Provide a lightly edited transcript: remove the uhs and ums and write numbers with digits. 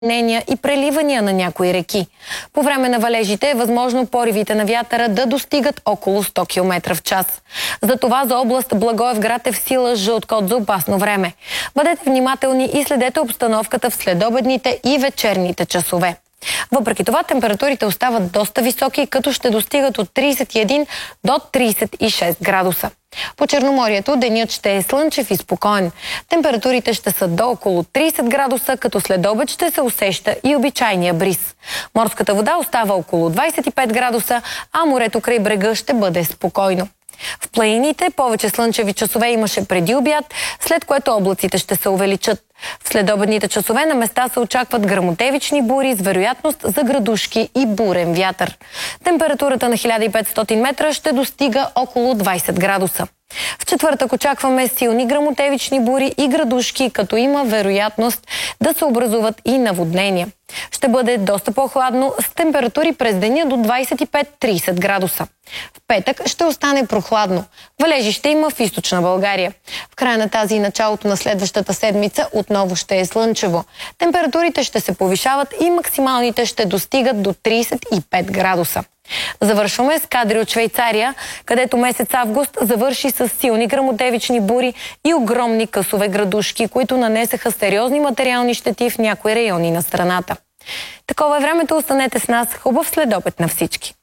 и преливания на някои реки. По време на валежите е възможно поривите на вятъра да достигат около 100 км в час. Затова за област Благоевград е в сила жълт код за опасно време. Бъдете внимателни и следете обстановката в следобедните и вечерните часове. Въпреки това, температурите остават доста високи, като ще достигат от 31 до 36 градуса. По Черноморието денят ще е слънчев и спокоен. Температурите ще са до около 30 градуса, като следобед ще се усеща и обичайния бриз. Морската вода остава около 25 градуса, а морето край брега ще бъде спокойно. В планините повече слънчеви часове имаше преди обяд, след което облаците ще се увеличат. В следобедните часове на места се очакват гръмотевични бури с вероятност за градушки и бурен вятър. Температурата на 1500 метра ще достига около 20 градуса. В четвъртък очакваме силни гръмотевични бури и градушки, като има вероятност да се образуват и наводнения. Ще бъде доста по-хладно с температури през деня до 25-30 градуса. В петък ще остане прохладно. Валежи ще има в източна България. В края на тази и началото на следващата седмица отново ще е слънчево. Температурите ще се повишават и максималните ще достигат до 35 градуса. Завършваме с кадри от Швейцария, където месец август завърши с силни гръмотевични бури и огромни късове градушки, които нанесаха сериозни материални щети в някои райони на страната. Такова е времето, останете с нас. Хубав следобед на всички!